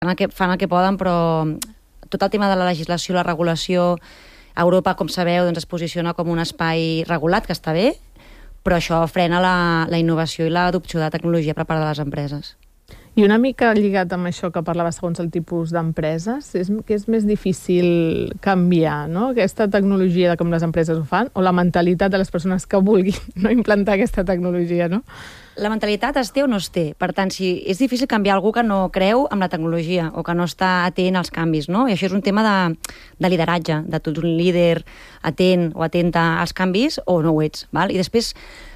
fan el que poden, però tot el tema de la legislació, la regulació, Europa, com sabeu, doncs es posiciona com un espai regulat, que està bé, però això frena la innovació i l'adopció de tecnologia per part de les empreses. I una mica lligat amb això que parlava segons el tipus d'empreses, que és més difícil canviar, no? Aquesta tecnologia de com les empreses ho fan, o la mentalitat de les persones que vulguin no implantar aquesta tecnologia, no? La mentalitat es té o no es té. Per tant, si és difícil canviar algú que no creu en la tecnologia o que no està atent als canvis, no? I això és un tema de lideratge, de tu ets un líder atent o atenta als canvis o no ho ets, val? I després,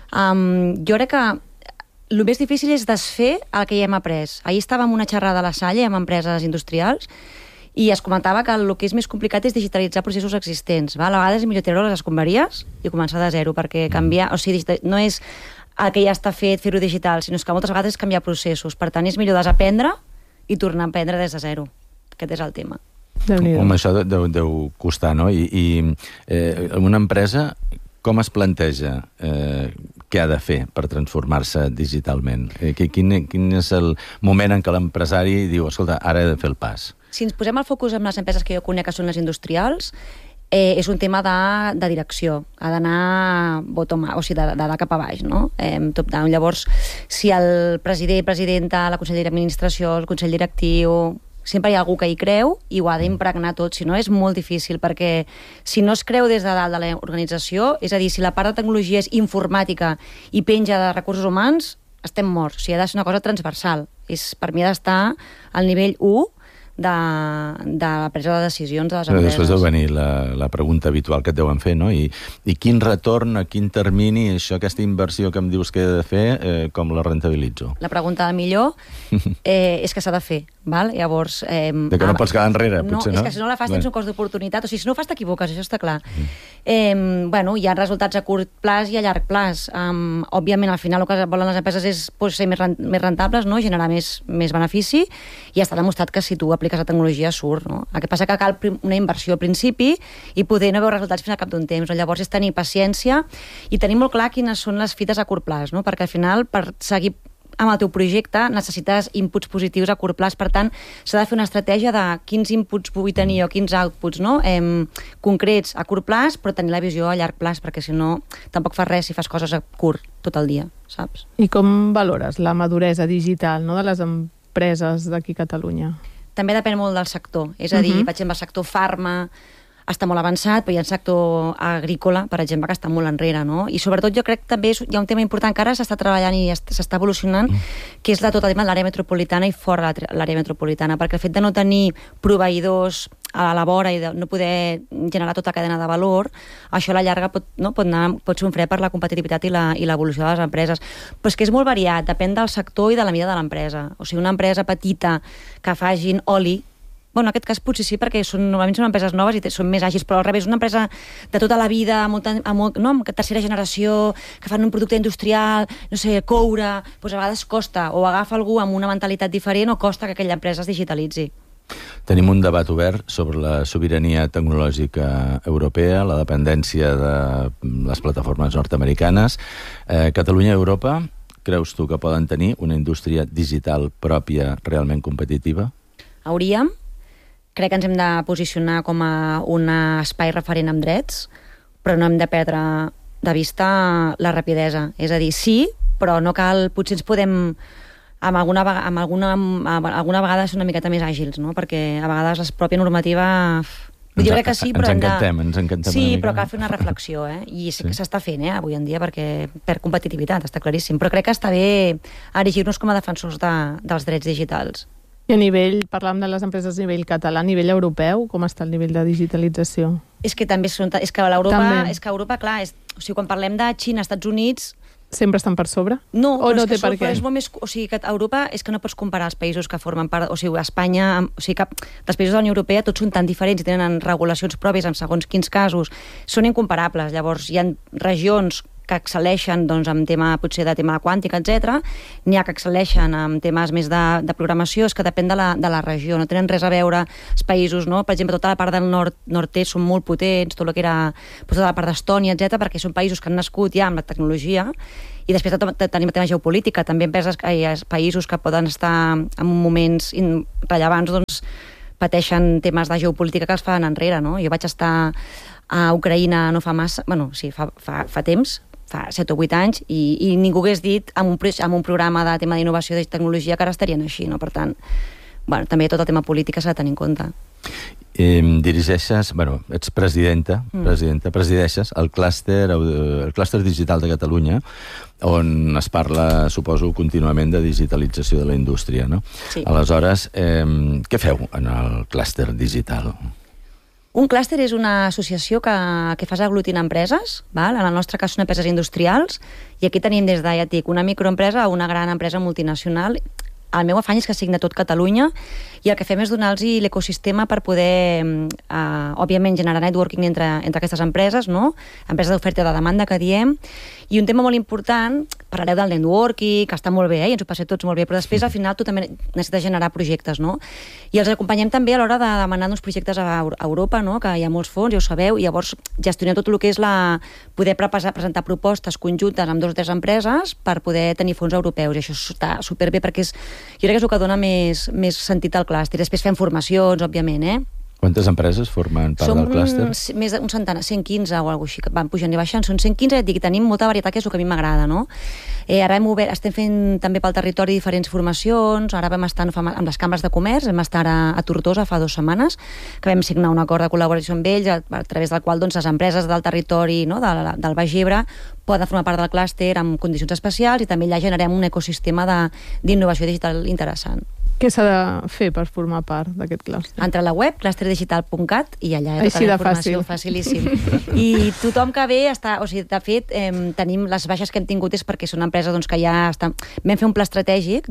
jo crec que el més difícil és desfer el que ja hem après. Ahir estàvem en una xerrada a la Salle amb empreses industrials i es comentava que el que és més complicat és digitalitzar processos existents. Val? A vegades és millor treure les escombraries i començar de zero, perquè canviar... O sigui, no és el que ja està fet, fer-ho digital, sinó que moltes vegades és canviar processos. Per tant, és millor desaprendre i tornar a aprendre des de zero. Aquest és el tema. Home, això deu costar, no? I una empresa, com es planteja què ha de fer per transformar-se digitalment? Quin és el moment en què l'empresari diu, escolta, ara he de fer el pas? Si ens posem el focus en les empreses que jo conec, que són les industrials, és un tema de direcció, ha d'anar bottom-up, o sigui, de cap a baix, no? Top-down. Llavors, si el president, presidenta, la consellera d'administració, el consell directiu, sempre hi ha algú que hi creu i ho ha d'impregnar tot, si no és molt difícil, perquè si no es creu des de dalt de l'organització, és a dir, si la part de tecnologia és informàtica i penja de recursos humans, estem morts. O sigui, ha de ser una cosa transversal. Per mi ha d'estar al nivell 1 de la presa de decisions de les empreses. Després deu venir la pregunta habitual que et deuen fer, no? I quin retorn, a quin termini, aquesta inversió que em dius que he de fer, com la rentabilitzo? La pregunta millor és que s'ha de fer, val? Llavors... De que no pots quedar enrere, potser, no? És que si no la fas tens un cost d'oportunitat, o sigui, si no ho fas t'equivoques, això està clar. Bueno, hi ha resultats a curt plaç i a llarg plaç. Òbviament, al final el que volen les empreses és ser més rentables, no? Generar més benefici, i està demostrat que si tu apliques la tecnologia surt, no? El que passa que cal una inversió al principi i poder no veure resultats fins al cap d'un temps. Llavors és tenir paciència i tenir molt clar quines són les fites a curt plaç, no? Perquè al final, per seguir amb el teu projecte, necessites inputs positius a curt plaç. Per tant, s'ha de fer una estratègia de quins inputs vull tenir o quins outputs, no? Concrets a curt plaç, però tenir la visió a llarg plaç, perquè si no tampoc fas res si fas coses a curt tot el dia, saps? I com valores la maduresa digital, no?, de les empreses d'aquí a Catalunya? També depèn molt del sector. És a dir, per exemple, el sector farma està molt avançat, però hi ha el sector agrícola, per exemple, que està molt enrere, no? I sobretot jo crec que també hi ha un tema important que ara s'està treballant i s'està evolucionant, que és tot el tema de l'àrea metropolitana i fora de l'àrea metropolitana, perquè el fet de no tenir proveïdors a la vora i de no poder generar tota la cadena de valor, això a la llarga pot ser un fre per la competitivitat i l'evolució de les empreses. Però és que és molt variat, depèn del sector i de la mida de l'empresa. O sigui, una empresa petita que facin oli, en aquest cas potser sí, perquè normalment són empreses noves i són més àgils, però al revés, una empresa de tota la vida, amb tercera generació, que fan un producte industrial, no sé, coure, doncs a vegades costa, o agafa algú amb una mentalitat diferent o costa que aquella empresa es digitalitzi. Tenim un debat obert sobre la sobirania tecnològica europea, la dependència de les plataformes nord-americanes. Catalunya i Europa, creus tu que poden tenir una indústria digital pròpia realment competitiva? Hauríem. Crec que ens hem de posicionar com a un espai referent amb drets, però no hem de perdre de vista la rapidesa. És a dir, sí, però no cal... Potser ens podem... alguna vegada ser una miqueta més àgils, no? Perquè a vegades la pròpia normativa... Jo crec que sí, però ens encantem sí, una mica. però cal fer una reflexió, I sí que s'està fent, avui en dia, perquè per competitivitat, està claríssim. Però crec que està bé erigir-nos com a defensors dels drets digitals. I a nivell, parlàvem de les empreses a nivell català, a nivell europeu, com està el nivell de digitalització? És que també és que Europa, clar, o sigui, quan parlem de Xina, Estats Units... Sempre estan per sobre? No, o no té per què? És molt més... O sigui, que Europa és que no pots comparar els països que formen part... O sigui, Espanya... O sigui, que dels països de la Unió Europea tots són tan diferents i tenen regulacions pròpies en segons quins casos. Són incomparables. Llavors, hi ha regions que excel·leixen doncs, en tema, potser de tema quàntic, etc. N'hi ha que excel·leixen en temes més de programació, és que depèn de la regió, no tenen res a veure els països, no? Per exemple, tota la part del nord-est són molt potents, tot el que era tota la part d'Estònia, etc., perquè són països que han nascut ja amb la tecnologia, i després tenim el tema geopolítica, també països que poden estar en moments rellevants, doncs, pateixen temes de geopolítica que els fan enrere, no? Jo vaig estar a Ucraïna no fa massa, bueno, sí, fa temps, fa 7 o 8 anys, i ningú hagués dit amb un programa de tema d'innovació de tecnologia que ara estarien així, no? Per tant, bueno, també tot el tema polític s'ha de tenir en compte. Dirigeixes, ets presideixes el clúster digital de Catalunya, on es parla, suposo, contínuament de digitalització de la indústria, no? Sí. Aleshores, què feu en el clúster digital? Un clúster és una associació que fa aglutinar empreses, val? En el nostre cas són empreses industrials, i aquí tenim des de, ja et dic, una microempresa a una gran empresa multinacional. El meu afany és que signa tot Catalunya, i el que fem és donar-los l'ecosistema per poder, òbviament, generar networking entre aquestes empreses, no? Empreses d'oferta i de demanda, que diem. I un tema molt important, parlareu del networking, que està molt bé, i ens ho passem tots molt bé, però després, al final, tu també necessites generar projectes, no? I els acompanyem també a l'hora de demanar-nos projectes a Europa, no? Que hi ha molts fons, ja ho sabeu, i llavors gestionem tot el que és poder presentar propostes conjuntes amb 2 o 3 empreses per poder tenir fons europeus, i això està superbé perquè jo crec que és el que dona més sentit al clúster. Després fem formacions, òbviament, Quantes empreses formen part del clúster? Som més d'un centenar, 115 o alguna cosa així, que van pujant i baixant. Són 115, i tenim molta varietat, que és el que a mi m'agrada, no? Ara estem fent també pel territori diferents formacions. Ara vam estar amb les cambres de comerç, vam estar a Tortosa fa 2 setmanes, que vam signar un acord de col·laboració amb ells, a través del qual les empreses del territori, no, del Baix Ebre poden formar part del clúster amb condicions especials, i també allà generem un ecosistema d'innovació digital interessant. Què s'ha de fer per formar part d'aquest clúster? Entra a la web, clusterdigital.cat, i allà hi ha tota la informació, facilíssim. I tothom que ve està... O sigui, de fet, tenim les baixes que hem tingut és perquè són empreses que ja estan... Vam fer un pla estratègic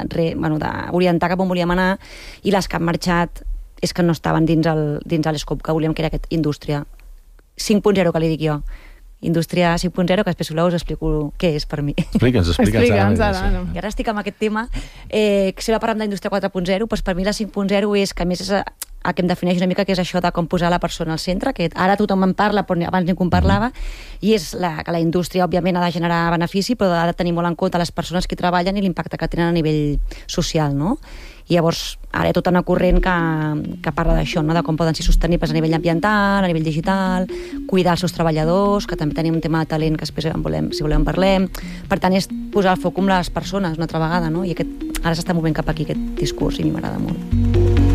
d'orientar cap on volíem anar, i les que han marxat és que no estaven dins l'escop que volíem, que era aquest indústria 5.0, que li dic jo. Indústria 5.0, que després, si voleu, us explico què és per mi. Explica'ns ara. I ara estic amb aquest tema. Si va parlant d'indústria 4.0, doncs per mi la 5.0 és que, a més, és el que em defineix una mica, que és això de com posar la persona al centre, que ara tothom en parla, però abans ningú en parlava, i és que la indústria, òbviament, ha de generar benefici, però ha de tenir molt en compte les persones que treballen i l'impacte que tenen a nivell social, no? I llavors, ara hi ha tota una corrent que parla d'això, no? De com poden ser sostenibles a nivell ambiental, a nivell digital, cuidar els seus treballadors, que també tenim un tema de talent que després, si volem, parlem. Per tant, és posar el foc en les persones una altra vegada, no? I ara s'està movent cap aquí aquest discurs, i a mi m'agrada molt.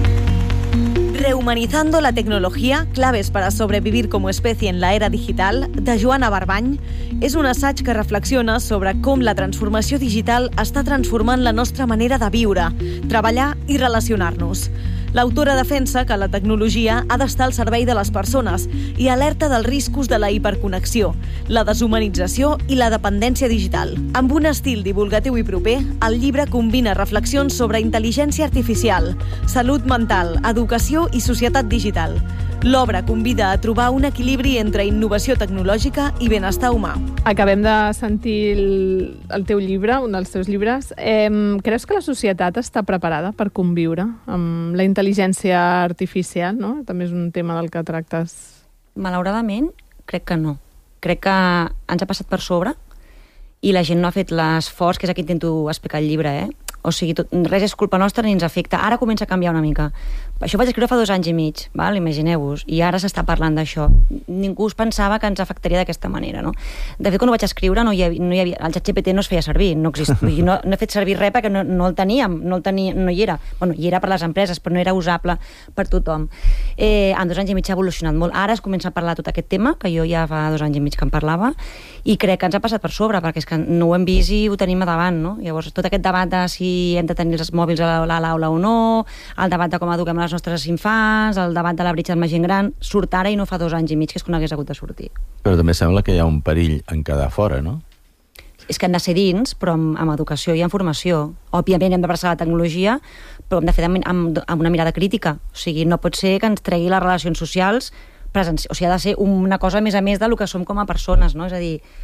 Rehumanizando la tecnología, claves para sobrevivir como especie en la era digital, de Joana Barbany, és un assaig que reflexiona sobre com la transformació digital està transformant la nostra manera de viure, treballar i relacionar-nos. L'autora defensa que la tecnologia ha d'estar al servei de les persones i alerta dels riscos de la hiperconnexió, la deshumanització i la dependència digital. Amb un estil divulgatiu i proper, el llibre combina reflexions sobre intel·ligència artificial, salut mental, educació i societat digital. L'obra convida a trobar un equilibri entre innovació tecnològica i benestar humà. Acabem de sentir el teu llibre, un dels teus llibres. Creus que la societat està preparada per conviure amb la intel·ligència artificial, no? També és un tema del que tractes. Malauradament, crec que no. Crec que ens ha passat per sobre i la gent no ha fet l'esforç, que és el que intento explicar al llibre, O sigui, res és culpa nostra ni ens afecta. Ara comença a canviar una mica. Això ho vaig escriure fa 2 anys i mig, val? Imagineu-vos. I ara s'està parlant d'això. Ningú es pensava que ens afectaria d'aquesta manera, no? De fet, quan ho vaig escriure, no hi havia, el ChatGPT no es feia servir, no existia. No he fet servir res perquè no el teníem, no hi era. Bueno, hi era per les empreses, però no era usable per tothom. En 2 anys i mig ha evolucionat molt. Ara es comença a parlar tot aquest tema, que jo ja fa 2 anys i mig que en parlava, i crec que ens ha passat per sobre, perquè és que no ho hem vist i ho tenim a davant, no? Llavors, tot aquest debat de si hem de tenir els mòbils a l'aula o no, el debat de com eduquem els nostres infants, el debat de la bretxa amb la gent gran, surt ara i no fa 2 anys i mig, que és quan hagués hagut de sortir. Però també sembla que hi ha un perill en quedar fora, no? És que hem de ser dins, però amb educació i amb formació. Òbviament hem d'abraçar la tecnologia, però hem de fer amb una mirada crítica. O sigui, no pot ser que ens tregui les relacions socials, o sigui, ha de ser una cosa més a més del que som com a persones, no? És a dir,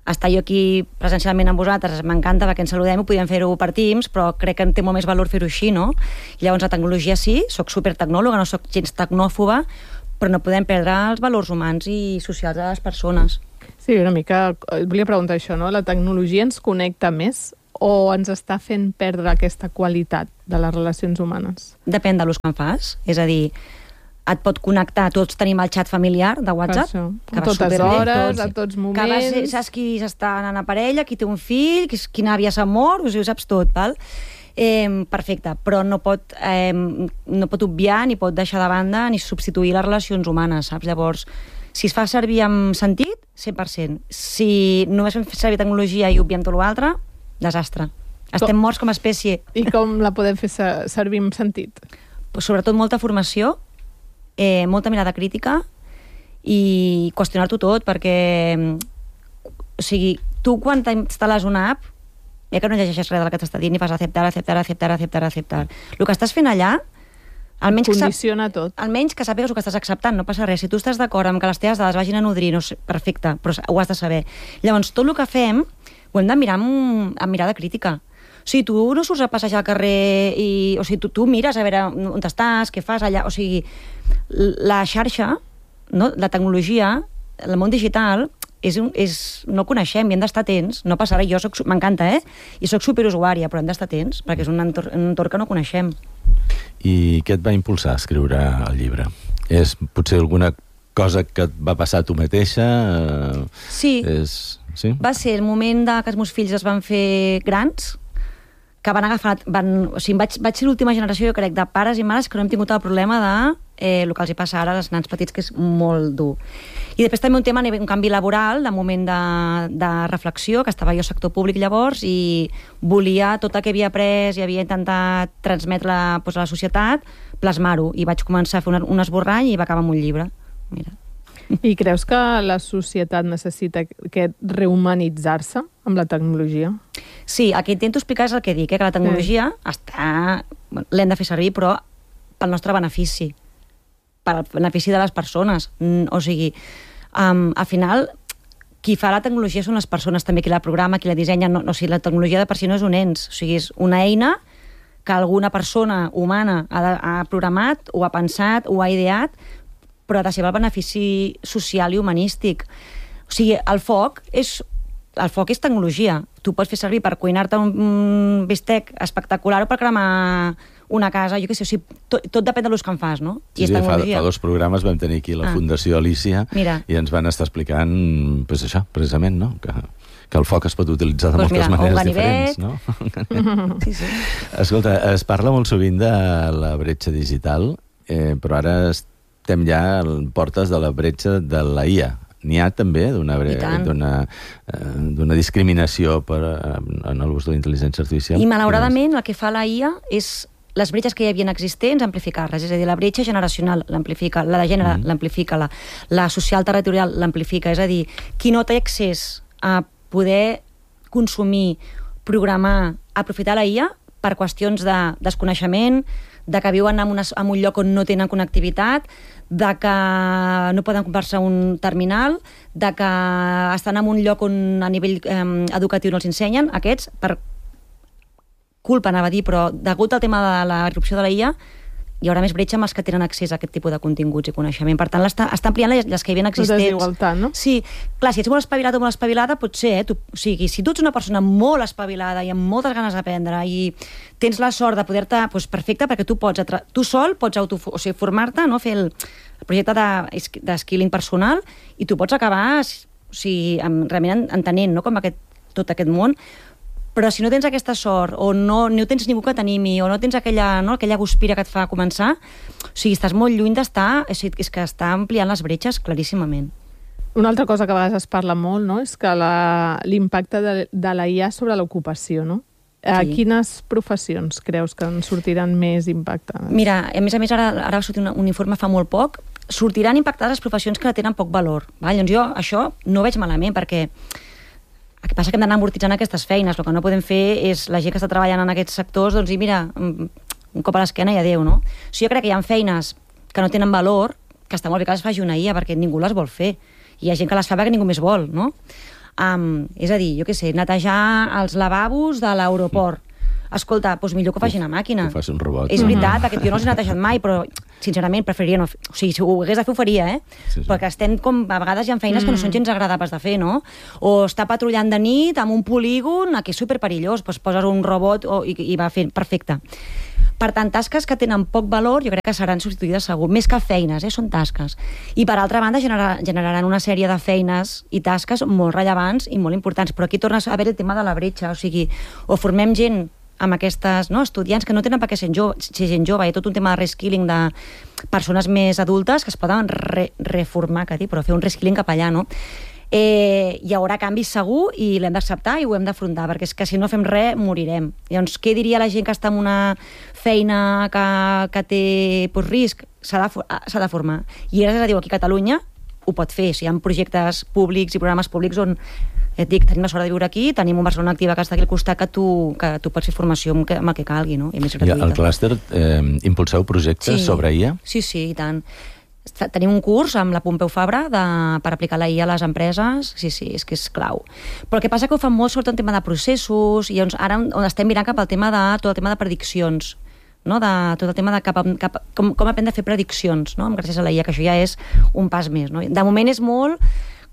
estar jo aquí presencialment amb vosaltres m'encanta perquè ens saludem i podíem fer-ho per Teams, però crec que té molt més valor fer-ho així, no? I llavors la tecnologia sí, soc supertecnòloga, no soc gens tecnòfoba, però no podem perdre els valors humans i socials de les persones. Sí, una mica, volia preguntar això, no? La tecnologia ens connecta més o ens està fent perdre aquesta qualitat de les relacions humanes? Depèn de l'ús que en fas, és a dir, et pot connectar, tots tenim el xat familiar de WhatsApp, a totes hores, a tots moments... Que saps qui s'està anant a parella, qui té un fill, quina àvia s'ha mort, ho saps tot, val? Perfecte, però no pot obviar, ni pot deixar de banda, ni substituir les relacions humanes, saps? Llavors, si es fa servir amb sentit, 100%. Si només fem servir tecnologia i obviem tot l'altre, desastre. Estem morts com a espècie. I com la podem fer servir amb sentit? Sobretot molta formació, molta mirada crítica i qüestionar-t'ho tot, perquè o sigui, tu quan t'instal·les una app que no llegeixes res del que t'està dient i fas acceptar. El que estàs fent allà almenys condiciona tot. Almenys que sàpigues el que estàs acceptant, no passa res. Si tu estàs d'acord amb que les teves dades vagin a nodrir, no sé, perfecte, però ho has de saber. Llavors, tot el que fem ho hem de mirar amb mirada crítica. O sigui, tu no surts a passejar al carrer i... O sigui, tu mires a veure on estàs, què fas allà... O sigui, la xarxa, no? La tecnologia, el món digital, no coneixem i hem d'estar atents. No passa res, m'encanta, I soc superusuària, però hem d'estar atents, perquè és un entorn que no coneixem. I què et va impulsar a escriure el llibre? És potser alguna cosa que et va passar a tu mateixa? Sí. Sí? Va ser el moment que els meus fills es van fer grans, que van agafar... O sigui, vaig ser l'última generació, jo crec, de pares i mares que no hem tingut el problema de el que els hi passa ara als nans petits, que és molt dur. I després també un canvi laboral, de moment de reflexió, que estava jo al sector públic llavors, i volia tot el que havia après i havia intentat transmetre a la societat, plasmar-ho. I vaig començar a fer un esborrany i va acabar amb un llibre. Mira. I creus que la societat necessita rehumanitzar-se amb la tecnologia? Sí, el que intento explicar és el que dic, que la tecnologia l'hem de fer servir, però pel nostre benefici, pel benefici de les persones. O sigui, al final, qui fa la tecnologia són les persones, també qui la programa, qui la dissenya. O sigui, la tecnologia de per si no és un ens, o sigui, és una eina que alguna persona humana ha programat, o ha pensat, o ha ideat, però ha de ser el benefici social i humanístic. O sigui, el foc és tecnologia. Tu pots fer servir per cuinar-te un bistec espectacular o per cremar una casa, jo què sé, o sigui, tot depèn de l'ús que en fas, no? Sí, fa 2 programes vam tenir aquí la Fundació Alícia i ens van estar explicant pues això, precisament, no? Que el foc es pot utilitzar de moltes maneres diferents, no? Sí, sí. Escolta, es parla molt sovint de la bretxa digital, però ara estem ja a portes de la bretxa de la IA. N'hi ha també d'una discriminació en l'ús de la intel·ligència artificial. I malauradament el que fa la IA és les bretxes que hi havien existents amplificar-les, és a dir, la bretxa generacional l'amplifica, la de gènere l'amplifica, la social territorial l'amplifica, és a dir, qui no té accés a poder consumir, programar, aprofitar la IA per qüestions de desconeixement, de que viuen en un lloc on no tenen connectivitat, de que no poden comprar-se un terminal, de que estan en un lloc on a nivell educatiu no els ensenyen, aquests, per culpa, anava a dir, però degut al tema de la irrupció de la IA, hi haurà més bretxa amb els que tenen accés a aquest tipus de continguts i coneixement. Per tant, està ampliant les que hi havia existents. La desigualtat, no? Sí. Clar, si ets molt espavilat o molt espavilada, pot ser, o sigui, si tu ets una persona molt espavilada i amb moltes ganes d'aprendre i tens la sort de poder-te... Doncs perfecte, perquè tu sol pots formar-te, no? Fer el projecte de skilling personal i tu pots acabar realment entenent, no? Com tot aquest món. Però si no tens aquesta sort, o no tens ningú que t'animi, o no tens aquella guspira que et fa començar, o sigui, estàs molt lluny d'estar... És que està ampliant les bretxes claríssimament. Una altra cosa que a vegades es parla molt, no?, és que l'impacte de la IA sobre l'ocupació, no? A quines professions creus que en sortiran més impactades? Mira, a més, ara va sortir un informe fa molt poc, sortiran impactades les professions que tenen poc valor. Llavors jo això no ho veig malament, perquè el que passa que hem d'anar amortitzant aquestes feines. El que no podem fer és la gent que està treballant en aquests sectors, doncs, i mira, un cop a l'esquena i adéu, no? O sigui, jo crec que hi ha feines que no tenen valor, que està molt bé que les faci una IA, perquè ningú les vol fer. I hi ha gent que les fa perquè ningú més vol, no? És a dir, jo què sé, netejar els lavabos de l'aeroport. Escolta, doncs millor que ho facin a màquina. Que ho faci un robot. És veritat, perquè jo no els he netejat mai, però sincerament preferiria no... O sigui, si ho hagués de fer, ho faria, Sí. Perquè estem com... A vegades hi ha feines que no són gens agradables de fer, no? O estar patrullant de nit amb un polígon, que és superperillós, doncs poses un robot i va fent perfecte. Per tant, tasques que tenen poc valor, jo crec que seran substituïdes segur. Més que feines, són tasques. I per altra banda, generaran una sèrie de feines i tasques molt rellevants i molt importants. Però aquí torna a haver el tema de la bretxa, o sigui, o formem gent amb aquestes estudiants que no tenen per què ser gent jove, hi ha tot un tema de reskilling de persones més adultes que es poden reformar, però fer un reskilling cap allà, no? Hi haurà canvis segur i l'hem d'acceptar i ho hem d'afrontar, perquè és que si no fem res morirem. Llavors, què diria la gent que està en una feina que té risc? S'ha de formar. I gràcies a Déu, aquí a Catalunya ho pot fer. Hi ha projectes públics i programes públics on et dic, tenim la sort de viure aquí, tenim un Barcelona Activa que està aquí al costat que tu pots fer formació amb el que calgui, no? I a més gratuïta. Al clúster impulseu projectes sobre IA? Sí, i tant. Tenim un curs amb la Pompeu Fabra per aplicar la IA a les empreses. Sí, és que és clau. Però el que passa que ho fan molt sobretot en tema de processos i ara on estem mirant cap al tema tot el tema de prediccions, no? Tot el tema de com aprendre a fer prediccions, no? Gràcies a la IA, que això ja és un pas més, no? De moment és molt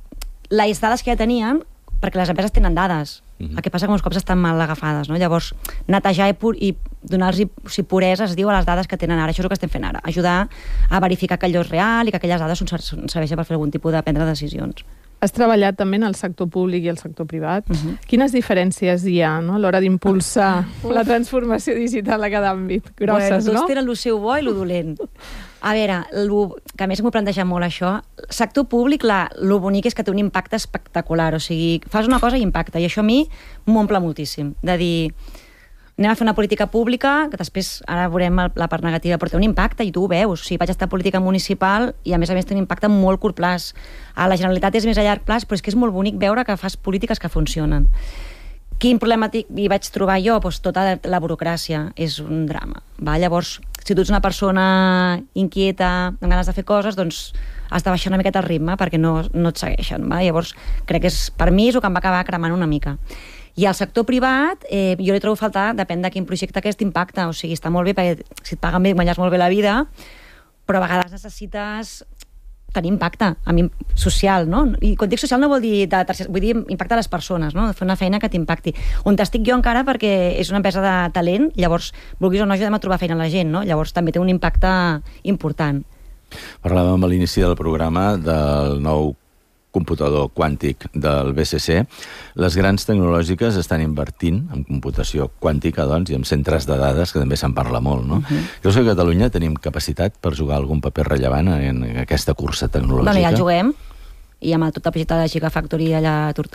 les dades que ja tenien, perquè les empreses tenen dades. El que passa que molts cops estan mal agafades, no? Llavors, netejar i donar-los puresa, es diu, a les dades que tenen ara. Això és el que estem fent ara. Ajudar a verificar que allò és real i que aquelles dades serveixen per fer algun tipus de prendre decisions. Has treballat també en el sector públic i el sector privat. Quines diferències hi ha, no?, a l'hora d'impulsar la transformació digital a cada àmbit? Grosses, no? Tots tenen el seu bo i el dolent. A veure, que a més m'ho planteja molt això, el sector públic, el bonic és que té un impacte espectacular, o sigui, fas una cosa i impacta, i això a mi m'omple moltíssim, de dir, anem a fer una política pública, que després ara veurem la part negativa, però té un impacte i tu ho veus. O sigui, vaig estar a política municipal i a més té un impacte molt curt plaç. A la Generalitat és més a llarg plaç, però és que és molt bonic veure que fas polítiques que funcionen. Quin problema hi vaig trobar jo? Doncs tota la burocràcia és un drama. Llavors, si tu ets una persona inquieta, amb ganes de fer coses, doncs has de baixar una miqueta el ritme perquè no et segueixen. Llavors, crec que per mi és el que em va acabar cremant una mica. I al sector privat, jo li trobo a faltar, depèn de quin projecte aquest impacte, o sigui, està molt bé perquè si et paguen bé guanyes molt bé la vida, però a vegades necessites tenir impacte social, no? I quan dic social no vol dir vull dir impacte a les persones, no? Fer una feina que t'impacti. On estic jo encara perquè és una empresa de talent, llavors vulguis o no ajudem a trobar feina a la gent, no? Llavors també té un impacte important. Parlàvem a l'inici del programa del nou computador quàntic del BCC. Les grans tecnològiques estan invertint en computació quàntica, doncs, i en centres de dades, que també se'n parla molt, no? Creus que a Catalunya tenim capacitat per jugar algun paper rellevant en aquesta cursa tecnològica? Bueno, ja el juguem, i amb tot el projecte de Gigafactory allà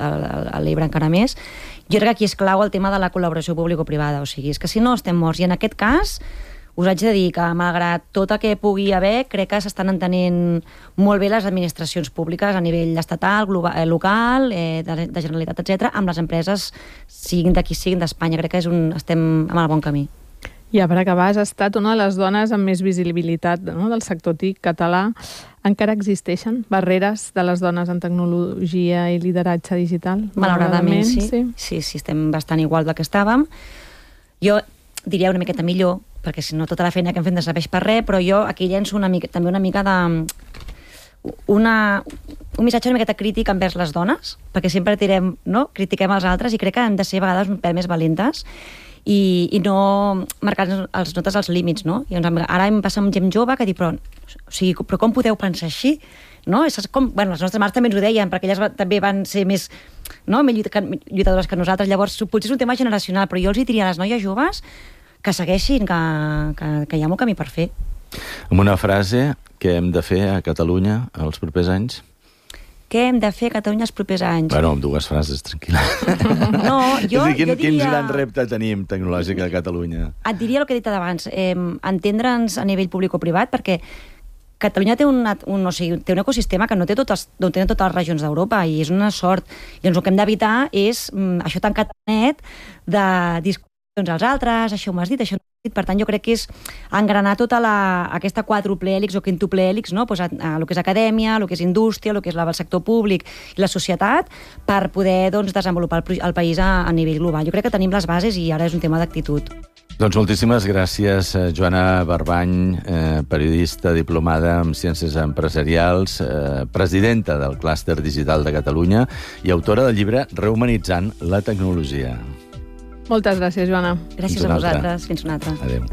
a l'Ebre encara més. Jo crec que aquí és clau el tema de la col·laboració público-privada, o sigui, és que si no estem morts, i en aquest cas us haig de dir que, malgrat tot el que pugui haver, crec que s'estan entenent molt bé les administracions públiques a nivell estatal, local, de Generalitat, etc., amb les empreses, siguin d'aquí, siguin d'Espanya. Crec que estem en el bon camí. Ja, per acabar, has estat una de les dones amb més visibilitat, no?, del sector TIC català. Encara existeixen barreres de les dones en tecnologia i lideratge digital? Malauradament, sí. Sí, estem bastant igual del que estàvem. Jo diria una miqueta millor, perquè si no tota la feina que hem fet no serveix per res, però jo aquí llenço també una mica de un missatge una miqueta crític envers les dones, perquè sempre critiquem els altres i crec que hem de ser a vegades un pèl més valentes i no marcar notes als límits, no? I ara em passa amb gent jove que diu, però com podeu pensar així? No? Les nostres mares també ens ho deien, perquè elles també van ser més lluitadores que nosaltres. Llavors, potser és un tema generacional, però jo els diria a les noies joves que segueixin, que hi ha molt camí per fer. Amb una frase, què hem de fer a Catalunya els propers anys? Què hem de fer a Catalunya els propers anys? Bueno, amb dues frases, tranquil·la. No, jo diria... Quin gran repte tenim tecnològic a Catalunya? Et diria el que he dit abans, entendre'ns a nivell públic-privat, perquè Catalunya té un ecosistema que no tenen totes les regions d'Europa i és una sort. I el que hem d'evitar és això tan catanet de discussions als altres, això m'ho has dit, això no Per tant, jo crec que és engranar tota aquesta quàdruple hèlix o quíntuple hèlix, no? Pues el que és acadèmia, el que és indústria, el que és el sector públic i la societat, per poder desenvolupar el país a nivell global. Jo crec que tenim les bases i ara és un tema d'actitud. Doncs moltíssimes gràcies, Joana Barbany, periodista diplomada en Ciències Empresarials, presidenta del Clúster Digital de Catalunya i autora del llibre Rehumanitzant la tecnologia. Moltes gràcies, Joana. Gràcies a vosaltres. Fins una altra. Adéu.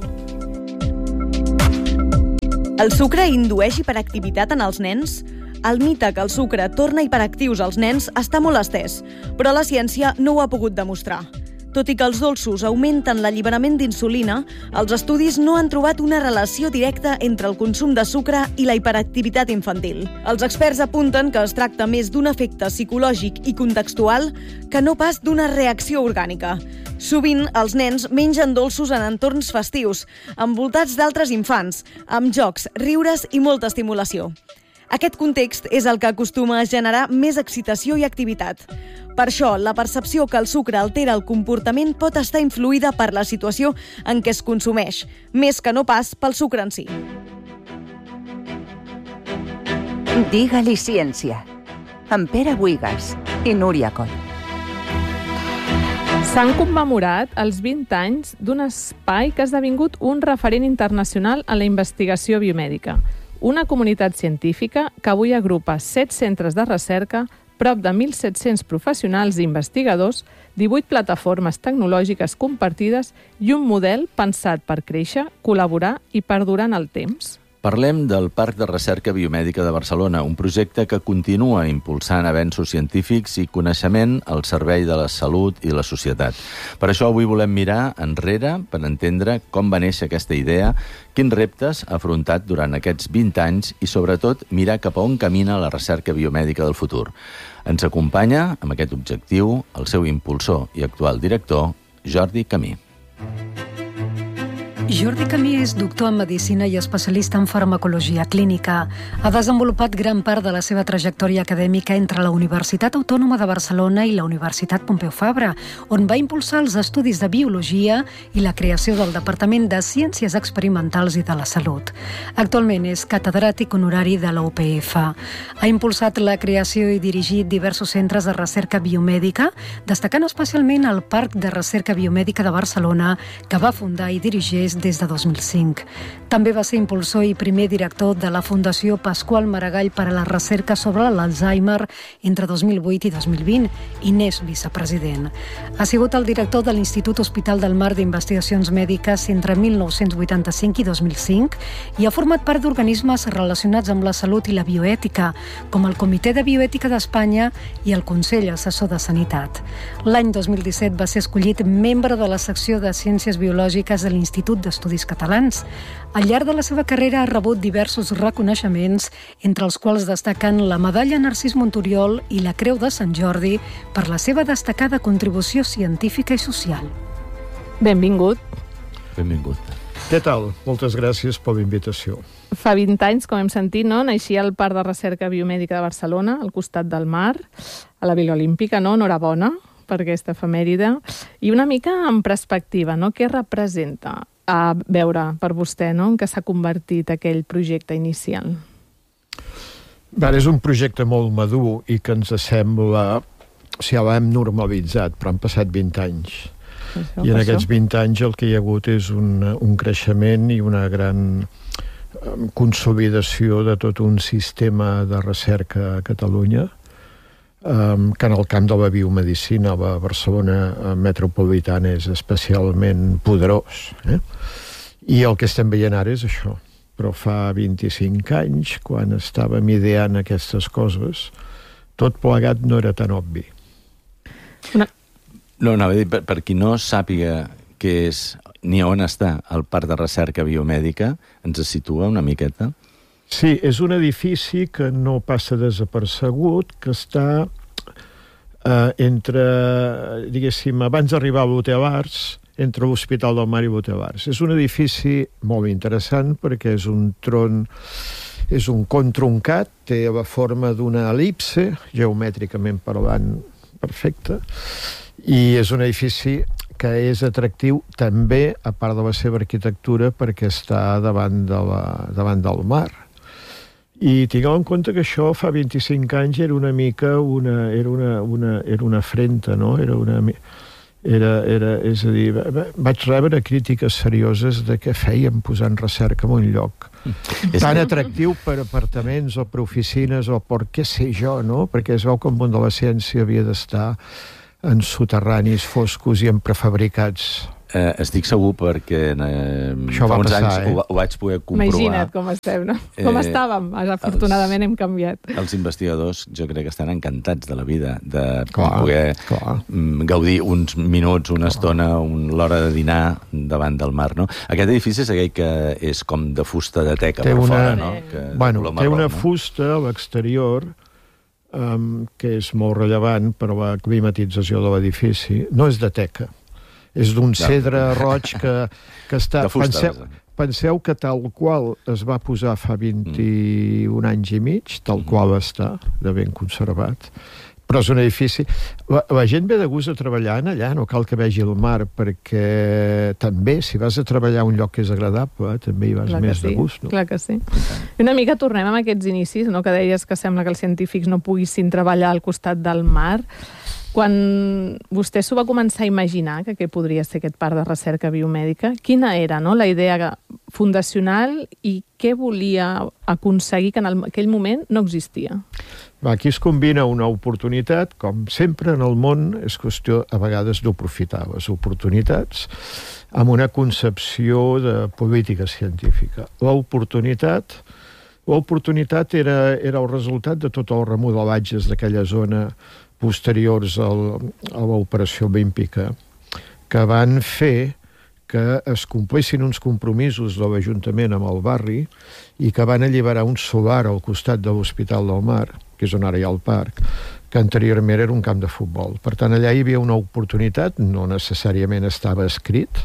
El sucre indueix hiperactivitat en els nens? El mite que el sucre torna hiperactius als nens està molt estès, però la ciència no ho ha pogut demostrar. Tot i que els dolços augmenten l'alliberament d'insulina, els estudis no han trobat una relació directa entre el consum de sucre i la hiperactivitat infantil. Els experts apunten que es tracta més d'un efecte psicològic i contextual que no pas d'una reacció orgànica. Sovint, els nens mengen dolços en entorns festius, envoltats d'altres infants, amb jocs, riures i molta estimulació. Aquest context és el que acostuma a generar més excitació i activitat. Per això, la percepció que el sucre altera el comportament pot estar influïda per la situació en què es consumeix, més que no pas pel sucre en si. Digue-li ciència, amb Pere Buigas i Núria Coll. S'han commemorat els 20 anys d'un espai que ha esdevingut un referent internacional en la investigació biomèdica. Una comunitat científica que avui agrupa 7 centres de recerca, prop de 1.700 professionals i investigadors, 18 plataformes tecnològiques compartides i un model pensat per créixer, col·laborar i perdurar en el temps. Parlem del Parc de Recerca Biomèdica de Barcelona, un projecte que continua impulsant avenços científics i coneixement al servei de la salut i la societat. Per això avui volem mirar enrere per entendre com va néixer aquesta idea, quins reptes ha afrontat durant aquests 20 anys i, sobretot, mirar cap a on camina la recerca biomèdica del futur. Ens acompanya, amb aquest objectiu, el seu impulsor i actual director, Jordi Camí. Jordi Camí és doctor en Medicina i especialista en farmacologia clínica. Ha desenvolupat gran part de la seva trajectòria acadèmica entre la Universitat Autònoma de Barcelona i la Universitat Pompeu Fabra, on va impulsar els estudis de biologia i la creació del Departament de Ciències Experimentals i de la Salut. Actualment és catedràtic honorari de la UPF. Ha impulsat la creació i dirigit diversos centres de recerca biomèdica, destacant especialment el Parc de Recerca Biomèdica de Barcelona, que va fundar i dirigeix des de 2005. També va ser impulsor i primer director de la Fundació Pasqual Maragall per a la recerca sobre l'Alzheimer entre 2008 i 2020 i n'és vicepresident. Ha sigut el director de l'Institut Hospital del Mar d'Investigacions Mèdiques entre 1985 i 2005 i ha format part d'organismes relacionats amb la salut i la bioètica, com el Comitè de Bioètica d'Espanya i el Consell Assessor de Sanitat. L'any 2017 va ser escollit membre de la secció de Ciències Biològiques de l'Institut d'Estudis Catalans. Al llarg de la seva carrera ha rebut diversos reconeixements, entre els quals destaquen la Medalla Narcís Monturiol i la Creu de Sant Jordi per la seva destacada contribució científica i social. Benvingut. Benvingut. Què tal? Moltes gràcies per l'invitació. Fa 20 anys, com hem sentit, no? Naixia el Parc de Recerca Biomèdica de Barcelona, al costat del mar, a la Vila Olímpica, no? Enhorabona per aquesta efemèride. I una mica en perspectiva, no? Què representa a veure per vostè, no? En què s'ha convertit aquell projecte inicial? Bé, és un projecte molt madur i que ens sembla... ja l'hem normalitzat, però han passat 20 anys. I en aquests 20 anys el que hi ha hagut és un creixement i una gran consolidació de tot un sistema de recerca a Catalunya, que en el camp de la biomedicina, la Barcelona metropolitana és especialment poderós. I el que estem veient ara és això. Però fa 25 anys, quan estàvem ideant aquestes coses, tot plegat no era tan obvi. No, anava a dir, per qui no sàpiga què és ni on està el Parc de Recerca Biomèdica, ens situa una miqueta? Sí, és un edifici que no passa desapercebut, que està entre, diguéssim, abans d'arribar a l'Hotel Arts, entre l'Hospital del Mar i l'Hotel Arts. És un edifici molt interessant perquè és un tron, és un controncat, té la forma d'una elipse, geomètricament parlant perfecte, i és un edifici que és atractiu també, a part de la seva arquitectura, perquè està davant del mar. I tingueu en compte que això fa 25 anys era una mica era una afrenta, no? És a dir, vaig rebre crítiques serioses de què fèiem posant recerca en un lloc tan atractiu per apartaments o per oficines o per què sé jo, no? Perquè es veu que el món de la ciència havia d'estar en soterranis foscos i en prefabricats. Estic segur perquè fa uns anys ho vaig poder comprovar. Imagina't com estem, no? Com estàvem. Afortunadament hem canviat. Els investigadors jo crec que estan encantats de la vida, de poder gaudir uns minuts, una estona, l'hora de dinar davant del mar, no? Aquest edifici és aquell que és com de fusta de teca per fora, no? Té una fusta a l'exterior que és molt rellevant per la climatització de l'edifici. No és de teca. És d'un cedre roig que està... Penseu que tal qual es va posar fa 21 anys i mig, tal qual està, de ben conservat. Però és un edifici... La gent ve de gust a treballar allà, no cal que vegi el mar, perquè també, si vas a treballar a un lloc que és agradable, també hi vas més de gust. Clar que sí. Una mica tornem amb aquests inicis, no? Que deies que sembla que els científics no poguessin treballar al costat del mar. Quan vostè s'ho va començar a imaginar, que podria ser aquest parc de recerca biomèdica, quina era, no?, la idea fundacional i què volia aconseguir que en aquell moment no existia? Aquí es combina una oportunitat, com sempre en el món, és qüestió a vegades d'aprofitar les oportunitats amb una concepció de política científica. L'oportunitat era el resultat de tots els remodelatges d'aquella zona posteriors a l'operació olímpica, que van fer que es complissin uns compromisos de l'Ajuntament amb el barri i que van alliberar un solar al costat de l'Hospital del Mar, que és on ara hi ha el parc, que anteriorment era un camp de futbol. Per tant, allà hi havia una oportunitat, no necessàriament estava escrit.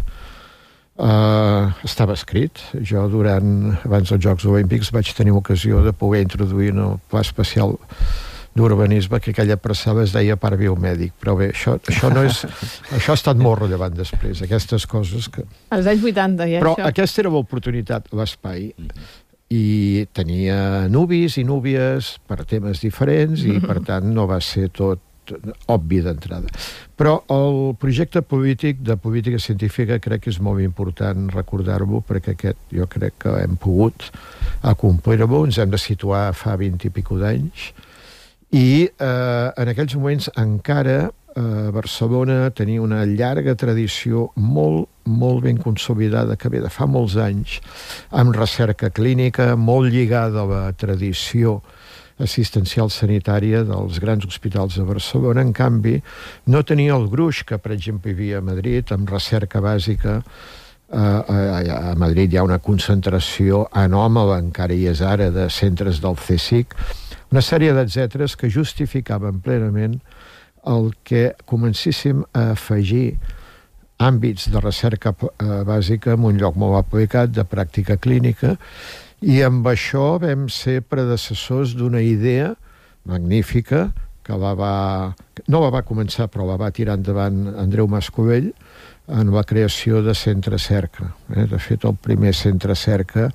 Estava escrit. Jo, abans dels Jocs Olímpics, vaig tenir ocasió de poder introduir en el pla especial d'urbanisme que aquella parcel·la es deia parc biomèdic, però bé, això no és... Això ha estat molt rellevant després, aquestes coses que... Als anys 80, ja, però això. Aquesta era l'oportunitat, l'espai, i tenia nuvis i núvies per temes diferents i, per tant, no va ser tot obvi d'entrada. Però el projecte polític de política científica crec que és molt important recordar-lo, perquè jo crec que hem pogut acomplir-lo, ens hem de situar fa 20 i pico d'anys, i en aquells moments encara Barcelona tenia una llarga tradició molt, molt ben consolidada, que ve de fa molts anys, amb recerca clínica, molt lligada a la tradició assistencial sanitària dels grans hospitals de Barcelona. En canvi, no tenia el gruix que, per exemple, hi havia a Madrid, amb recerca bàsica. A Madrid hi ha una concentració anòmala, encara hi és ara, de centres del CSIC, una sèrie d'etcèteres que justificaven plenament el que comencéssim a afegir àmbits de recerca bàsica en un lloc molt aplicat de pràctica clínica, i amb això vam ser predecessors d'una idea magnífica que no la va començar, però la va tirar endavant Andreu Mascovell en la creació de Centre Cerca. De fet, el primer Centre Cerca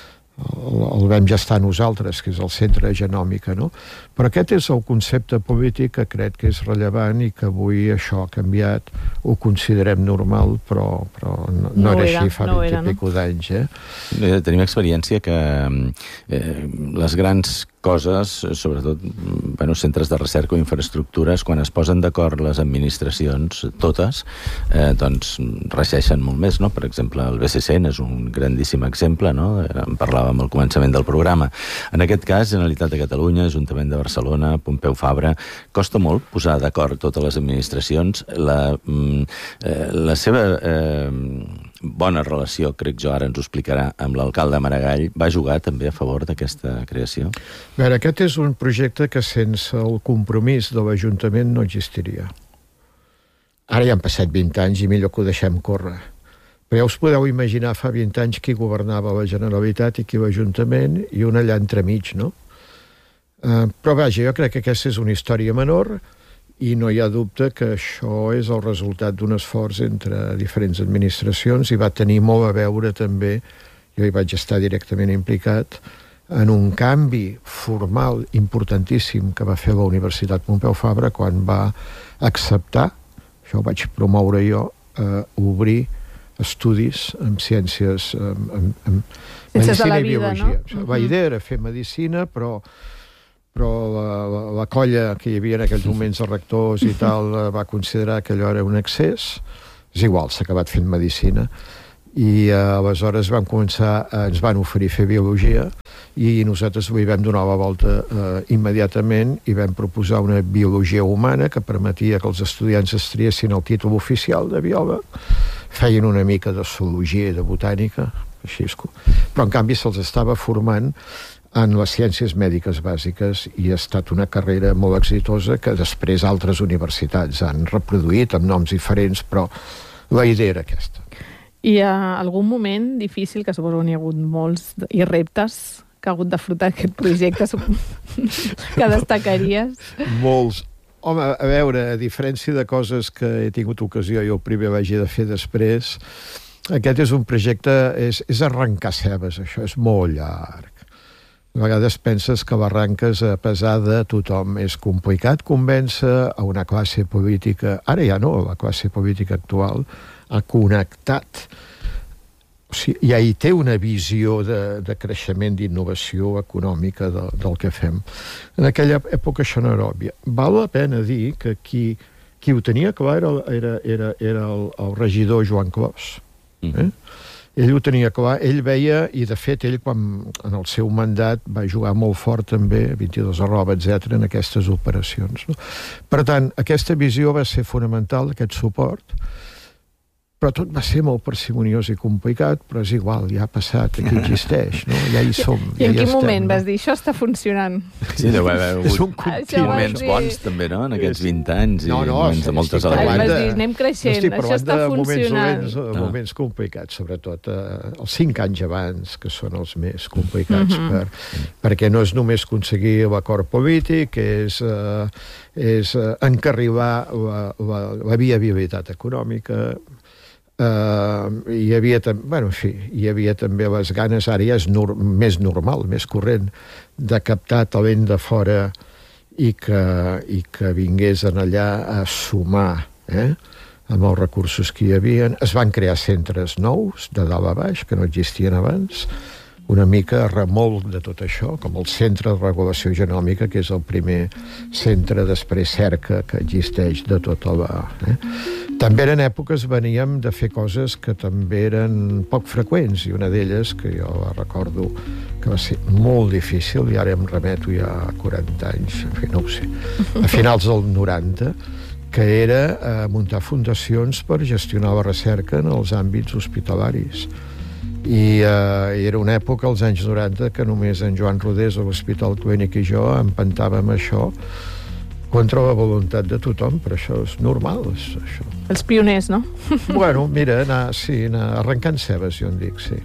el vam gestar nosaltres, que és el Centre de Genòmica, no? Però aquest és el concepte polític que crec que és rellevant i que avui això ha canviat, ho considerem normal, però no era així fa 20 i pico d'anys. Tenim experiència que les grans coses, sobretot centres de recerca o infraestructures, quan es posen d'acord les administracions, totes, doncs regeixen molt més, no? Per exemple, el BCC és un grandíssim exemple, no? En parlàvem al començament del programa. En aquest cas, Generalitat de Catalunya, Ajuntament de Barcelona, Pompeu Fabra, costa molt posar d'acord totes les administracions. La seva bona relació, crec jo, ara ens ho explicarà, amb l'alcalde Maragall, va jugar també a favor d'aquesta creació? A veure, aquest és un projecte que sense el compromís de l'Ajuntament no existiria. Ara ja han passat 20 anys i millor que ho deixem córrer. Però ja us podeu imaginar fa 20 anys qui governava la Generalitat i qui l'Ajuntament, i un allà entremig, no? Però vaja, jo crec que aquesta és una història menor I no hi ha dubte que això és el resultat d'un esforç entre diferents administracions i va tenir molt a veure també, jo hi vaig estar directament implicat, en un canvi formal importantíssim que va fer la Universitat Pompeu Fabra quan va acceptar, això ho vaig promoure jo, obrir estudis en ciències, en medicina i biologia. La idea era fer medicina, però la colla que hi havia en aquells moments de rectors i tal va considerar que allò era un excés. És igual, s'ha acabat fent medicina. I aleshores ens van oferir fer biologia i nosaltres li vam donar la volta immediatament i vam proposar una biologia humana que permetia que els estudiants es triessin el títol oficial de biòleg, feien una mica de zoologia i de botànica, així, però en canvi se'ls estava formant en les ciències mèdiques bàsiques i ha estat una carrera molt exitosa que després altres universitats han reproduït amb noms diferents, però la idea era aquesta. I a algun moment difícil, que suposo n'hi ha hagut molts, i reptes que ha hagut d'afrontar aquest projecte que destacaries? Molts. Home, a veure, a diferència de coses que he tingut ocasió jo primer vaig de fer després, aquest és un projecte, és arrencar cebes, això és molt llarg. A vegades penses que l'arrenques a pesar de tothom. És complicat convèncer a una classe política, ara ja no, la classe política actual ha connectat, o sigui, ja hi té una visió de creixement, d'innovació econòmica del que fem. En aquella època això no era òbvia. Val la pena dir que qui ho tenia clar era el regidor Joan Clos. Ell ho tenia clar, ell veia, i de fet ell quan en el seu mandat va jugar molt fort també, 22 arroba, etc., en aquestes operacions. No? Per tant, aquesta visió va ser fonamental, aquest suport, però tot va ser molt parsimoniós i complicat, però és igual, ja ha passat, aquí existeix, no? Ja hi som. I en quin moment vas dir, això està funcionant? Sí, deu haver hagut moments bons també, no?, en aquests 20 anys i moments de moltes alegries. Vas dir, anem creixent, això està funcionant. Moments complicats, sobretot els 5 anys abans, que són els més complicats, perquè no és només aconseguir l'acord polític, és encarrilar la viabilitat econòmica. Hi havia també les ganes, ara ja és més normal, més corrent, de captar talent de fora i que vingués allà a sumar amb els recursos que hi havia. Es van crear centres nous, de dalt a baix, que no existien abans, una mica a remolc de tot això, com el Centre de Regulació Genòmica, que és el primer centre després cerca que existeix de tota la... També eren èpoques, veníem de fer coses que també eren poc freqüents, i una d'elles, que jo la recordo, que va ser molt difícil, i ara em remeto ja a 40 anys, en fi, no ho sé, a finals del 90, que era muntar fundacions per gestionar la recerca en els àmbits hospitalaris. I era una època, als anys 90, que només en Joan Rodés a l'Hospital Clínic i jo empantàvem això contra la voluntat de tothom, però això és normal, això. Els pioners, no? Bueno, mira, anar arrencant cebes, jo en dic, sí.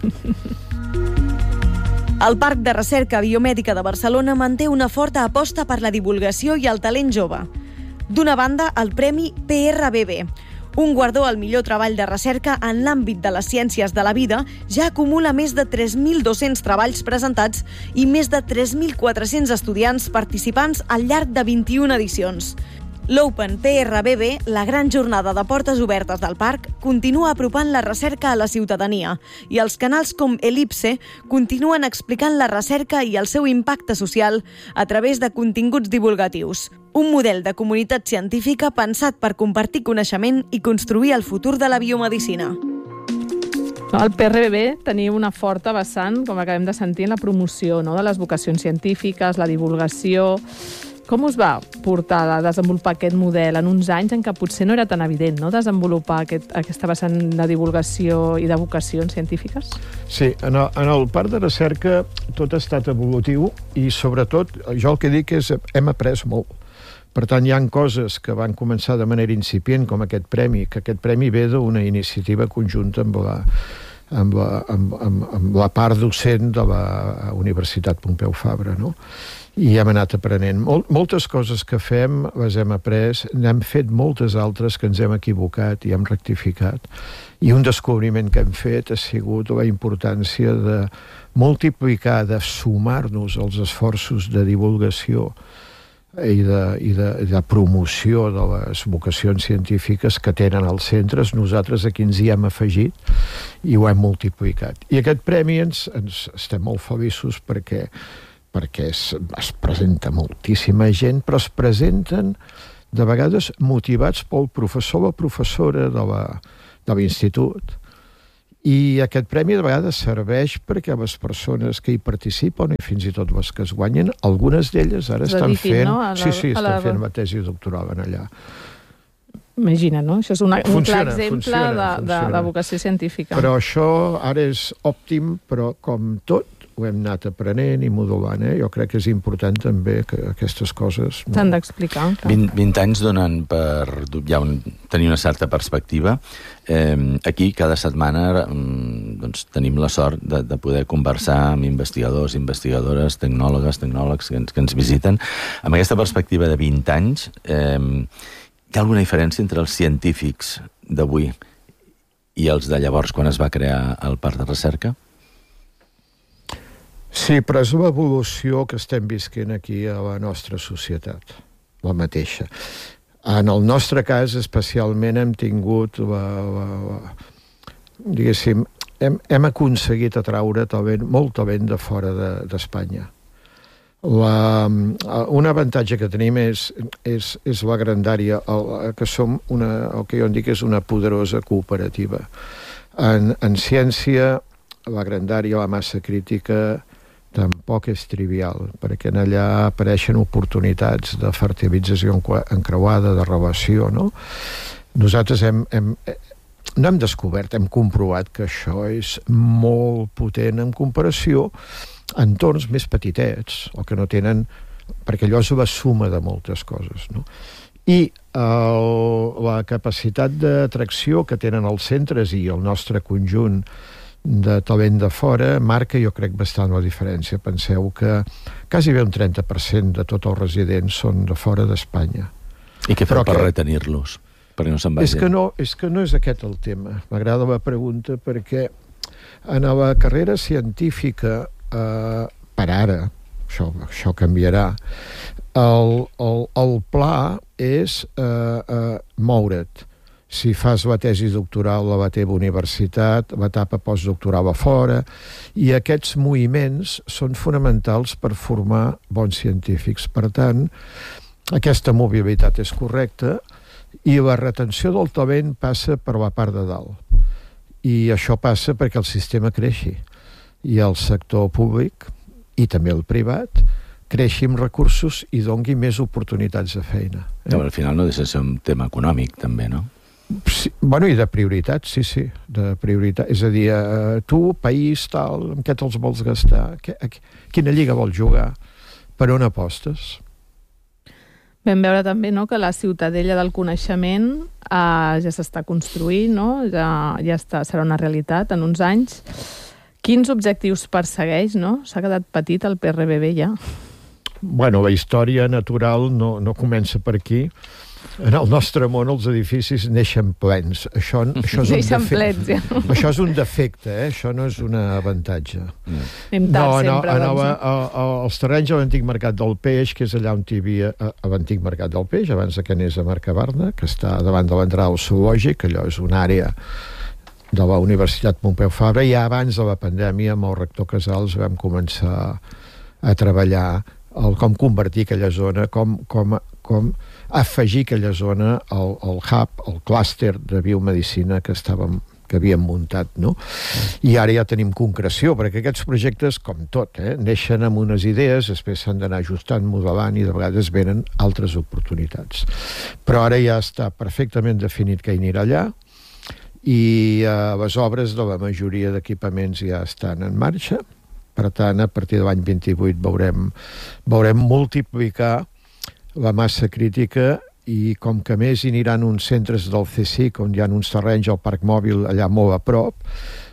El Parc de Recerca Biomèdica de Barcelona manté una forta aposta per la divulgació i el talent jove. D'una banda, el Premi PRBB, un guardó al millor treball de recerca en l'àmbit de les ciències de la vida, ja acumula més de 3.200 treballs presentats i més de 3.400 estudiants participants al llarg de 21 edicions. L'Open PRBB, la gran jornada de portes obertes del parc, continua apropant la recerca a la ciutadania i els canals com Elipse continuen explicant la recerca i el seu impacte social a través de continguts divulgatius. Un model de comunitat científica pensat per compartir coneixement i construir el futur de la biomedicina. El PRBB tenia una forta vessant, com acabem de sentir, en la promoció de les vocacions científiques, la divulgació... Com us va portar a desenvolupar aquest model en uns anys en què potser no era tan evident, no?, desenvolupar aquesta vessant de divulgació i de vocacions científiques? Sí, en el parc de recerca tot ha estat evolutiu i, sobretot, jo el que dic és hem après molt. Per tant, hi ha coses que van començar de manera incipient, com aquest premi, que aquest premi ve d'una iniciativa conjunta amb amb la part docent de la Universitat Pompeu Fabra, no? I hem anat aprenent. Moltes coses que fem les hem après, n'hem fet moltes altres que ens hem equivocat i hem rectificat. I un descobriment que hem fet ha sigut la importància de multiplicar, de sumar-nos als esforços de divulgació i de promoció de les vocacions científiques que tenen els centres. Nosaltres aquí ens hi hem afegit i ho hem multiplicat. I aquest premi ens estem molt feliços perquè es presenta moltíssima gent, però es presenten de vegades motivats pel professor o professora de l'institut. I aquest premi de vegades serveix perquè les persones que hi participen i fins i tot les que es guanyen, algunes d'elles ara estan fent... estan fent la tesi doctoral allà. Imagina, no? Això és un clar exemple de vocació científica. Però això ara és òptim, però com tot ho hem anat aprenent i modulant. Jo crec que és important també que aquestes coses... S'han d'explicar. 20 anys donen per ja tenir una certa perspectiva. Aquí, cada setmana, doncs, tenim la sort de poder conversar amb investigadors, investigadores, tecnòlogues, tecnòlegs que ens visiten. Amb aquesta perspectiva de 20 anys, hi ha alguna diferència entre els científics d'avui i els de llavors, quan es va crear el Parc de Recerca? Sí, però és l'evolució que estem visquent aquí a la nostra societat, la mateixa. En el nostre cas, especialment, hem tingut diguéssim, hem aconseguit atraure molt talent de fora d'Espanya. Un avantatge que tenim és la grandària, que som el que jo en dic és una poderosa cooperativa. En ciència, la grandària, la massa crítica, tampoc és trivial, perquè en allà apareixen oportunitats de fertilització encreuada, de relació, no? Nosaltres no hem descobert, hem comprovat que això és molt potent en comparació a entorns més petitets, o que no tenen... perquè allò és la suma de moltes coses, no? I la capacitat d'atracció que tenen els centres i el nostre conjunt de talent de fora marca, jo crec, bastant la diferència. Penseu que quasi bé un 30% de tots els residents són de fora d'Espanya. I què feu per retenir-los? Perquè no se'n vagin? És que no és aquest el tema. M'agrada la pregunta perquè en la carrera científica, per ara, això canviarà, el pla és moure't. Si fas la tesi doctoral a la teva universitat, l'etapa postdoctoral a fora, i aquests moviments són fonamentals per formar bons científics. Per tant, aquesta mobilitat és correcta i la retenció del talent passa per la part de dalt. I això passa perquè el sistema creixi i el sector públic i també el privat creixi amb recursos i doni més oportunitats de feina. Al final no deixa de ser un tema econòmic, també, no? Sí, bueno, i de prioritat, sí, de prioritat. És a dir, tu, país, tal, amb què te'ls vols gastar? Quina lliga vols jugar? Per on apostes? Vam veure també, no, que la ciutadella del coneixement ja s'està construint, no? Ja serà una realitat en uns anys. Quins objectius persegueix, no? S'ha quedat petit el PRBB ja. Bueno, la història natural no comença per aquí. En el nostre món els edificis neixen plens. Això és un defecte, això no és un avantatge. Els terrenys de l'antic mercat del peix, que és allà on hi havia l'antic mercat del peix, abans que anés a Mercabarna, que està davant de l'entrada al zoològic, allò és una àrea de la Universitat Pompeu Fabra, i abans de la pandèmia amb el rector Casals vam començar a treballar com convertir aquella zona, com afegir aquella zona al hub, al clúster de biomedicina que havíem muntat, no? I ara ja tenim concreció, perquè aquests projectes, com tot, neixen amb unes idees, després s'han d'anar ajustant, modelant, i de vegades venen altres oportunitats. Però ara ja està perfectament definit que hi anirà allà, i les obres de la majoria d'equipaments ja estan en marxa. Per tant, a partir de l'any 28 veurem multiplicar la massa crítica, i com que més hi aniran uns centres del CSIC, on hi ha uns terrenys al Parc Mòbil allà molt a prop,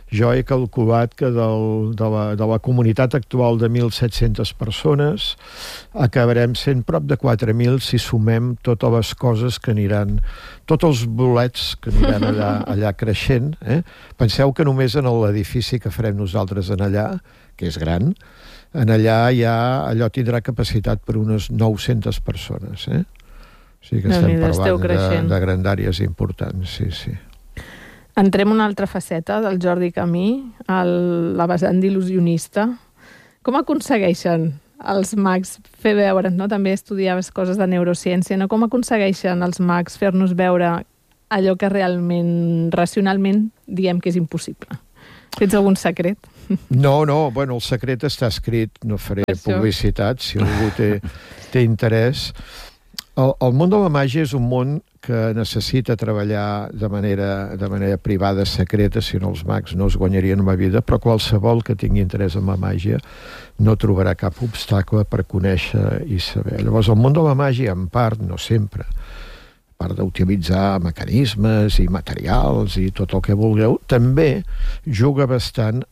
Jo he calculat que de la comunitat actual de 1.700 persones acabarem sent prop de 4.000 si sumem totes les coses que aniran, tots els bolets que aniran allà creixent. Penseu que només en l'edifici que farem nosaltres en allà, que és gran, en allà allò tindrà capacitat per unes 900 persones. O sigui que estem parlant de grandàries importants, sí. Entrem una altra faceta del Jordi Camí, la vessant d'il·lusionista. Com aconsegueixen els mags fer veure, no? També estudiaves coses de neurociència, no? Com aconsegueixen els mags fer-nos veure allò que realment, racionalment, diem que és impossible? Tens algun secret? No, bueno, el secret està escrit, no faré publicitat, si algú té interès. El món de la màgia és un món que necessita treballar de manera privada, secreta, si no els mags no es guanyarien la vida, però qualsevol que tingui interès en la màgia no trobarà cap obstacle per conèixer i saber. Llavors, el món de la màgia, en part, no sempre, a part d'utilitzar mecanismes i materials i tot el que vulgueu, també juga bastant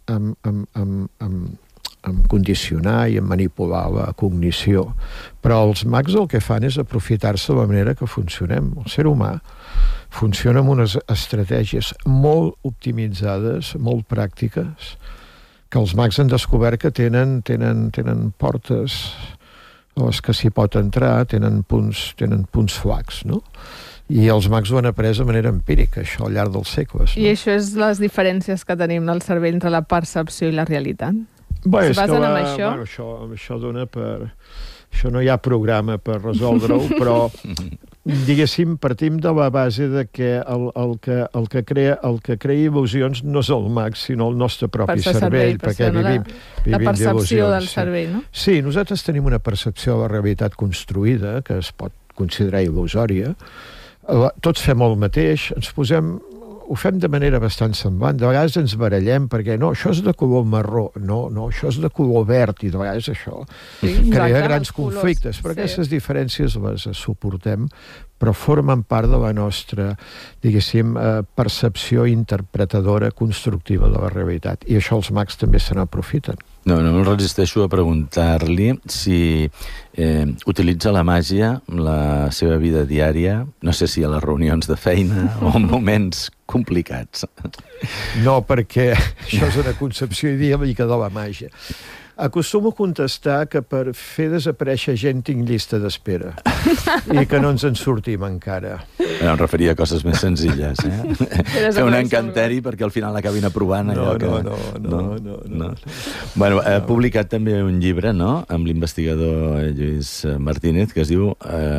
amb condicionar i en manipular la cognició. Però els mags el que fan és aprofitar-se de la manera que funcionem. El ser humà funciona amb unes estratègies molt optimitzades, molt pràctiques, que els mags han descobert que tenen portes a les que s'hi pot entrar, tenen punts flacs, no? I els mags ho han après de manera empírica, això, al llarg dels segles. I això és les diferències que tenim del cervell entre la percepció i la realitat? Es basen en això? Això dona per... Això no hi ha programa per resoldre-ho, però, diguéssim, partim de la base de que el que crea il·lusions no és el mag, sinó el nostre propi cervell, perquè vivim la percepció del cervell, no? Sí, nosaltres tenim una percepció de la realitat construïda, que es pot considerar il·lusòria. Tots fem el mateix, ho fem de manera bastant semblant. De vegades ens barallem perquè no, això és de color marró, no, això és de color verd, i de vegades això crea grans conflictes, però aquestes diferències les suportem, però formen part de la nostra, diguéssim, percepció interpretadora constructiva de la realitat, i això els mags també se n'aprofiten. No em resisteixo a preguntar-li si utilitza la màgia la seva vida diària, no sé si a les reunions de feina o en moments complicats. No, perquè això és una concepció idíl·lica de la màgia. Acostumo a contestar que per fer desaparèixer gent tinc llista d'espera i que no ens en sortim encara. Em referia a coses més senzilles, Fer un encanteri perquè al final acabin aprovant allò que... No. Bueno, ha publicat també un llibre, no?, amb l'investigador Lluís Martínez, que es diu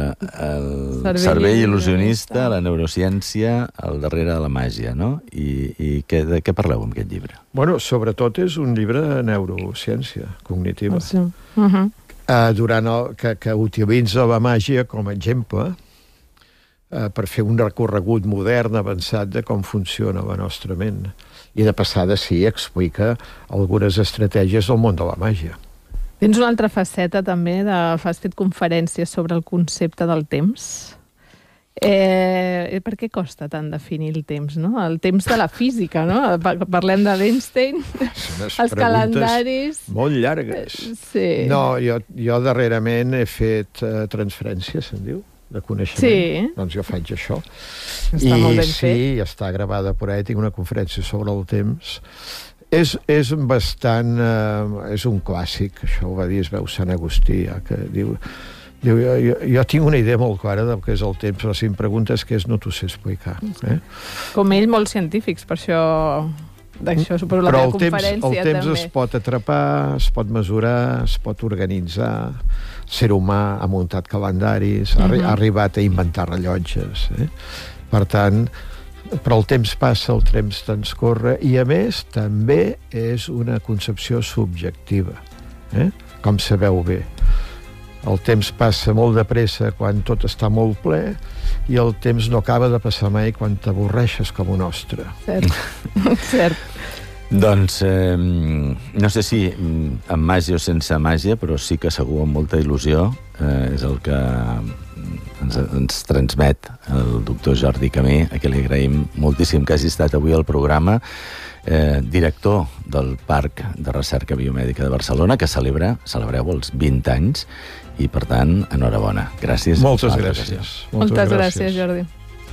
El cervell il·lusionista, la neurociència al darrere de la màgia, no? I de què parleu amb aquest llibre? Bueno, sobretot és un llibre de neurociència cognitiva. Que utilitza la màgia com a exemple per fer un recorregut modern, avançat, de com funciona la nostra ment. I de passada, sí, explica algunes estratègies del món de la màgia. Tens una altra faceta, també, has fet conferències sobre el concepte del temps. Per què costa tant definir el temps, no? El temps de la física, no? Parlem de l'Einstein, els calendaris... molt llargues. Sí. No, jo darrerament he fet transferències, se'n diu, de coneixement. Sí. Doncs jo faig això. Està molt ben fet. Sí, està gravada per ahí, tinc una conferència sobre el temps. És bastant... és un clàssic, això ho va dir, es veu Sant Agustí, que diu... Jo tinc una idea molt clara del que és el temps, però si em preguntes què és no t'ho sé explicar. Com ell, molts científics, per això... D'això suposo la teva conferència també. El temps es pot atrapar, es pot mesurar, es pot organitzar. El ser humà ha muntat calendaris, ha arribat a inventar rellotges. Per tant, però el temps passa, el temps transcorre, i a més també és una concepció subjectiva, com sabeu bé. El temps passa molt de pressa quan tot està molt ple i el temps no acaba de passar mai quan t'avorreixes com un ostre. Cert. Doncs no sé si amb màgia o sense màgia, però sí que segur amb molta il·lusió és el que ens transmet el doctor Jordi Camí, a qui li agraïm moltíssim que hagi estat avui al programa, director del Parc de Recerca Biomèdica de Barcelona, que celebreu els 20 anys, i per tant, enhorabona. Gràcies. Moltes gràcies. Moltes gràcies, Jordi.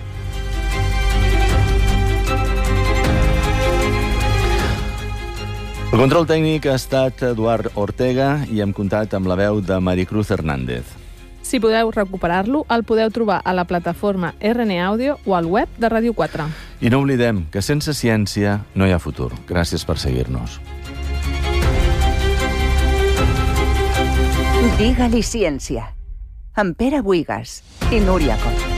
El control tècnic ha estat Eduard Ortega i hem comptat amb la veu de Maricruz Hernández. Si podeu recuperar-lo, el podeu trobar a la plataforma RN Audio o al web de Ràdio 4. I no oblidem que sense ciència no hi ha futur. Gràcies per seguir-nos. Digue-li ciència. Amb Pere Buigas i Núria Coll.